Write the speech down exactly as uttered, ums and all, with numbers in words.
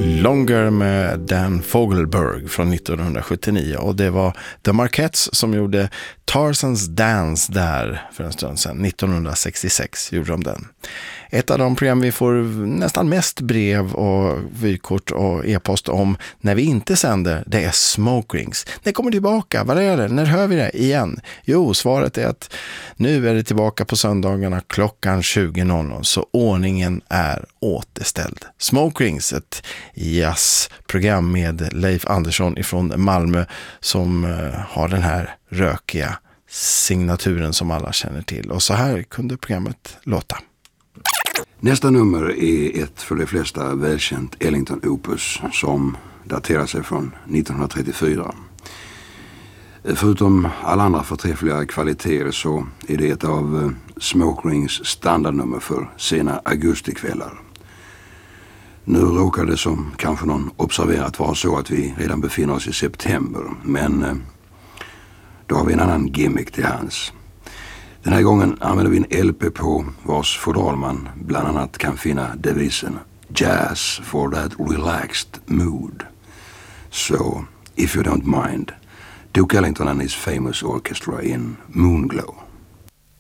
Longer med Dan Fogelberg från nittonhundrasjuttionio, och det var The Marquettes som gjorde Tarzan's Dance där för en stund sedan. nittonhundrasextiosex gjorde de den. Ett av de program vi får nästan mest brev och vykort och e-post om när vi inte sänder, det är Smoke Rings. Det kommer tillbaka. Vad är det? När hör vi det igen? Jo, svaret är att nu är det tillbaka på söndagarna klockan tjugo noll noll, så ordningen är återställd. Smoke Rings, ett jazzprogram med Leif Andersson ifrån Malmö som har den här rökiga signaturen som alla känner till. Och så här kunde programmet låta. Nästa nummer är ett för de flesta välkänt Ellington Opus som daterar sig från nittonhundratrettiofyra. Förutom alla andra förträffliga kvaliteter så är det ett av Smoke Rings standardnummer för sena augustikvällar. Nu råkar det, som kanske någon observerat, vara så att vi redan befinner oss i september, men då har vi en annan gimmick till hands. Den här gången använder vi en L P på vars fodral man bland annat kan finna devisen Jazz for that relaxed mood. So, if you don't mind, Duke Ellington and his famous orchestra in Moonglow.